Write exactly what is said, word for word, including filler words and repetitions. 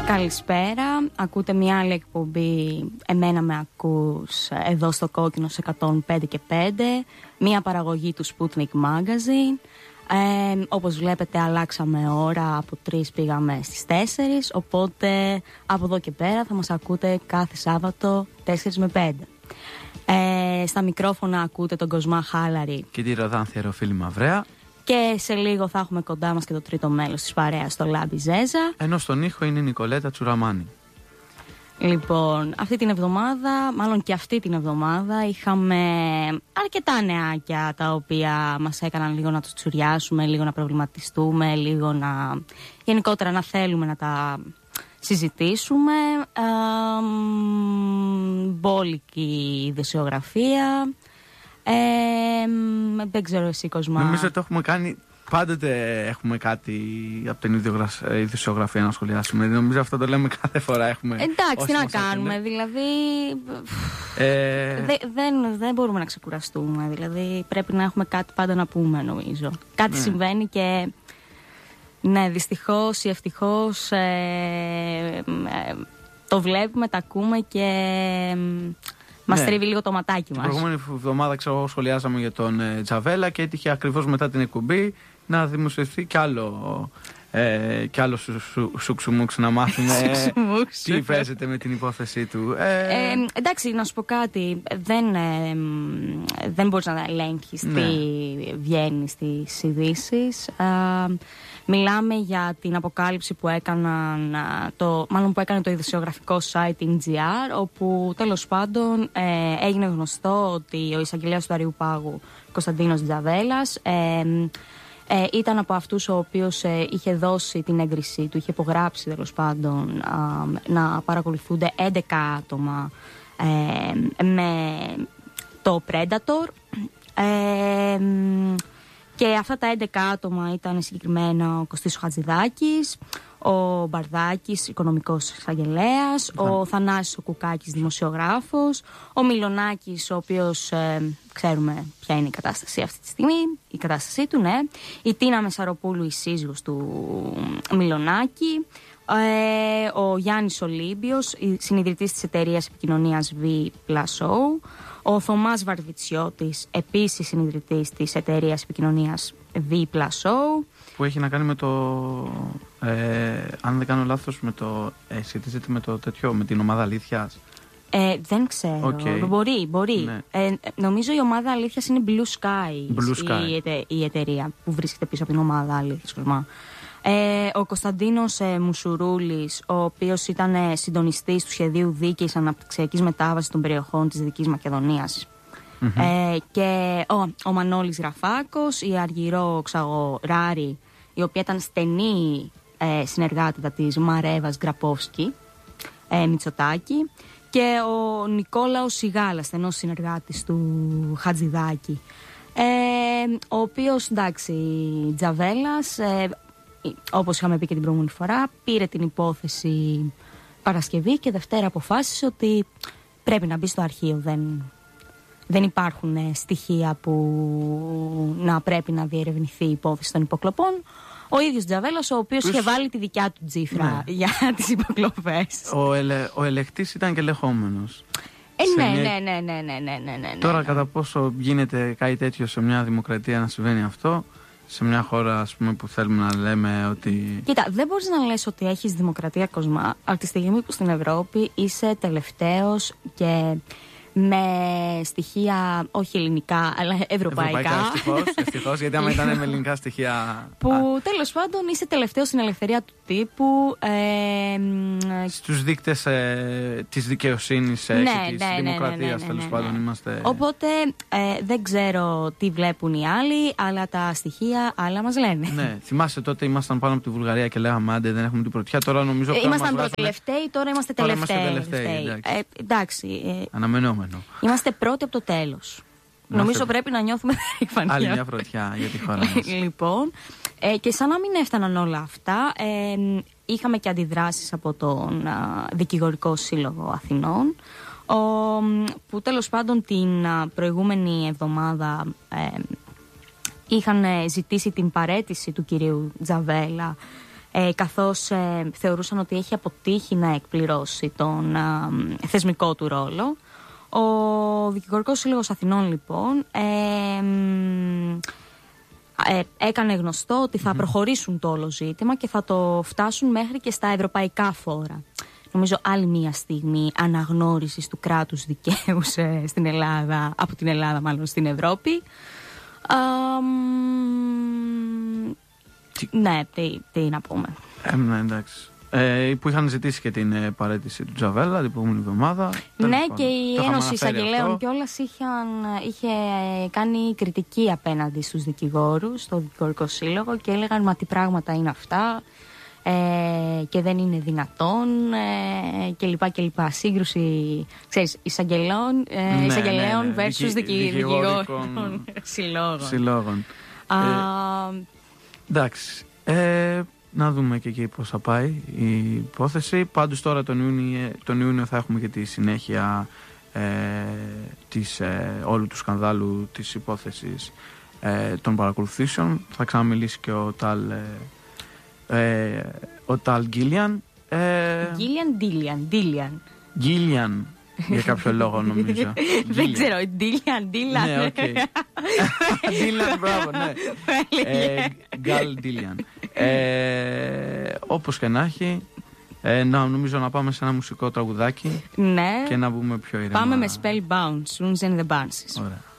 Καλησπέρα, ακούτε μια άλλη εκπομπή «Εμένα με ακούς» εδώ στο Κόκκινος εκατόν πέντε και πέντε, μια παραγωγή του Sputnik Magazine. Ε, όπως βλέπετε αλλάξαμε ώρα, από τρεις πήγαμε στις τέσσερις, οπότε από εδώ και πέρα θα μας ακούτε κάθε Σάββατο τέσσερις με πέντε. Ε, στα μικρόφωνα ακούτε τον Κοσμά Χάλαρη και τη Ροδάνθια Ροφίλη Μαυρέα. Και σε λίγο θα έχουμε κοντά μας και το τρίτο μέλος της παρέας, το Λάμπη Ζέζα. Ενώ στον ήχο είναι η Νικολέτα Τσουραμάνη. Λοιπόν, αυτή την εβδομάδα, μάλλον και αυτή την εβδομάδα, είχαμε αρκετά νεάκια τα οποία μας έκαναν λίγο να τους τσουριάσουμε, λίγο να προβληματιστούμε, λίγο να... γενικότερα να θέλουμε να τα συζητήσουμε. Ε, μπόλικη δεσιογραφία. Ε, δεν ξέρω εσύ, Κοσμά. Νομίζω ότι έχουμε κάνει. Πάντοτε έχουμε κάτι από την ειδησιογραφία να σχολιάσουμε. Νομίζω αυτό το λέμε κάθε φορά. Έχουμε εντάξει, τι να κάνουμε. Είναι. Δηλαδή. Ε... Δε, δεν, δεν μπορούμε να ξεκουραστούμε. Δηλαδή πρέπει να έχουμε κάτι πάντα να πούμε, νομίζω. Κάτι ναι. συμβαίνει και. Ναι, δυστυχώς ή ευτυχώς ε, ε, το βλέπουμε, τα ακούμε και. Μας ναι. τρίβει λίγο το ματάκι μας. Την προηγούμενη εβδομάδα ξέρω, σχολιάζαμε για τον ε, Τζαβέλα και έτυχε ακριβώς μετά την εκπομπή να δημοσιευθεί κι άλλο, ε, κι άλλο σου, σου, σουξουμούξ να μάθουμε τι παίζεται με την υπόθεσή του. Ε... Ε, εντάξει, να σου πω κάτι. Δεν, ε, δεν μπορείς να ελέγχεις ναι. τι βγαίνει στις ειδήσεις. Ε, Μιλάμε για την αποκάλυψη που έκαναν, το, μάλλον που έκανε το ειδησιογραφικό site εν τζι αρ, όπου τέλος πάντων ε, έγινε γνωστό ότι ο εισαγγελέας του Αριού Πάγου, Κωνσταντίνος Τζαβέλας, ε, ε, ήταν από αυτούς ο οποίος ε, είχε δώσει την έγκρισή του, είχε υπογράψει τέλος πάντων ε, να παρακολουθούνται έντεκα άτομα ε, με το Predator. Ε, Και αυτά τα έντεκα άτομα ήταν συγκεκριμένα ο Κωστής ο Χατζηδάκης, ο Μπαρδάκης, οικονομικός εισαγγελέας, ο Θανάσης ο Κουκάκης, δημοσιογράφος, ο Μιλονάκης, ο οποίος ε, ξέρουμε ποια είναι η κατάσταση αυτή τη στιγμή, η κατάστασή του, ναι, η Τίνα Μεσαροπούλου, η σύζυγος του Μιλονάκη, ε, ο Γιάννης Ολύμπιος, συνιδρυτής της εταιρείας επικοινωνίας V Plus O, ο Θωμάς Βαρβιτσιώτης, επίσης συνιδρυτής της εταιρείας επικοινωνίας V Plus O. Που έχει να κάνει με το, ε, αν δεν κάνω λάθος, με το, ε, σχετίζεται με το τέτοιο, με την ομάδα αλήθειας. Ε, δεν ξέρω. Okay. Μπορεί, μπορεί. Ναι. Ε, νομίζω η ομάδα αλήθειας είναι Blue Sky, Blue Sky. Η, εται, η εταιρεία που βρίσκεται πίσω από την ομάδα αλήθειας. Ε, ο Κωνσταντίνος ε, Μουσουρούλης, ο οποίος ήταν ε, συντονιστής του σχεδίου δίκαιης αναπτυξιακής μετάβασης των περιοχών της Δυτικής Μακεδονίας. Mm-hmm. Ε, και ο, ο Μανώλης Ραφάκος, η Αργυρό Ξαγοράρη, η οποία ήταν στενή ε, συνεργάτητα της Μαρέβας Γκραπόφσκι, ε, Μητσοτάκη, και ο Νικόλαος Σιγάλας, στενός συνεργάτης του Χατζηδάκη, ε, ο οποίος, εντάξει, Τζαβέλας, ε, όπως είχαμε πει και την προηγούμενη φορά, πήρε την υπόθεση Παρασκευή και Δευτέρα αποφάσισε ότι πρέπει να μπει στο αρχείο. Δεν, δεν υπάρχουν στοιχεία που να πρέπει να διερευνηθεί η υπόθεση των υποκλοπών. Ο ίδιος Τζαβέλας, ο οποίος είχε βάλει τη δικιά του τζίφρα ναι. για τις υποκλοπές. Ο, ελε, ο ελεκτής ήταν και ελεγχόμενος. Ε, ναι, μια... ναι, ναι, ναι, ναι, ναι, ναι, ναι. Τώρα κατά πόσο γίνεται κάτι τέτοιο σε μια δημοκρατία να συμβαίνει αυτό, σε μια χώρα, ας πούμε, που θέλουμε να λέμε ότι... Κοίτα, δεν μπορείς να λες ότι έχεις δημοκρατία, Κοσμά, από τη στιγμή που στην Ευρώπη είσαι τελευταίος και με στοιχεία όχι ελληνικά, αλλά ευρωπαϊκά. Ευρωπαϊκά, ευτυχώς, ευτυχώς, γιατί άμα ήταν με ελληνικά στοιχεία... Που τέλος πάντων είσαι τελευταίος στην ελευθερία του τύπου. Ε, Στους δείκτες ε, της δικαιοσύνης ε, ναι, και της ναι, δημοκρατίας, ναι, ναι, ναι, τέλος ναι, ναι, πάντων, ναι. είμαστε... Οπότε ε, δεν ξέρω τι βλέπουν οι άλλοι, αλλά τα στοιχεία άλλα μας λένε. Ναι, θυμάσαι τότε ήμασταν πάνω από τη Βουλγαρία και λέγαμε άντε δεν έχουμε την πρωτιά, τώρα νομίζω... Ε, ήμασταν προτελευταίοι, τώρα είμαστε τελευταίοι. Τώρα είμαστε τελευταίοι, εντάξει. Ε, εντάξει ε, Αναμενόμενο. Είμαστε πρώτοι από το τέλος. Να Νομίζω σε... πρέπει να νιώθουμε περήφανοι. Άλλη μια πρωτιά για τη χώρα μας. Λοιπόν, ε, και σαν να μην έφταναν όλα αυτά, ε, είχαμε και αντιδράσεις από τον α, Δικηγορικό Σύλλογο Αθηνών, ο, που τέλος πάντων την α, προηγούμενη εβδομάδα ε, είχαν ζητήσει την παραίτηση του κυρίου Τζαβέλα ε, καθώς ε, θεωρούσαν ότι έχει αποτύχει να εκπληρώσει τον ε, θεσμικό του ρόλο. Ο Δικηγορικός Σύλλογος Αθηνών λοιπόν ε, ε, έκανε γνωστό ότι θα mm-hmm. προχωρήσουν το όλο ζήτημα και θα το φτάσουν μέχρι και στα ευρωπαϊκά φόρα. Νομίζω άλλη μία στιγμή αναγνώρισης του κράτους δικαίου στην Ελλάδα, από την Ελλάδα μάλλον στην Ευρώπη. Α, τι... Ναι, τι, τι να πούμε. Ε, ναι, εντάξει. Ε, που είχαν ζητήσει και την ε, παραίτηση του Τζαβέλα την προηγούμενη εβδομάδα. Ναι, και η Ένωση Εισαγγελέων κιόλας είχε κάνει κριτική απέναντι στους δικηγόρους, στο Δικηγορικό Σύλλογο, και έλεγαν μα τι πράγματα είναι αυτά ε, και δεν είναι δυνατόν ε, και λοιπά και λοιπά. Σύγκρουση, ξέρεις, εισαγγελέων, ε, ναι, εισαγγελέων ναι, ναι. versus Δικη, δικηγόρων συλλόγων. συλλόγων. Α, ε, εντάξει. Ε, Να δούμε και εκεί πώς θα πάει η υπόθεση. Πάντως τώρα τον Ιούνιο, τον Ιούνιο θα έχουμε και τη συνέχεια ε, της, ε, όλου του σκανδάλου της υπόθεσης ε, των παρακολουθήσεων. Θα ξαναμιλήσει και ο Ταλ, ε, ε, ο Ταλ Γκίλιαν. Γκίλιαν, Ντίλιαν, Ντίλιαν. Γκίλιαν, για κάποιο λόγο νομίζω. Δεν ξέρω, Ντίλιαν, Ντίλιαν. Ναι, οκ. Ντίλιαν, μπράβο, ναι. Γκάλ Ντίλιαν. Όπως και να έχει, ε, να, νομίζω να πάμε σε ένα μουσικό τραγουδάκι. Ναι. Και να μπούμε πιο ήρεμα. Πάμε με Spellbound, Swans and the Bounces. Ωραία.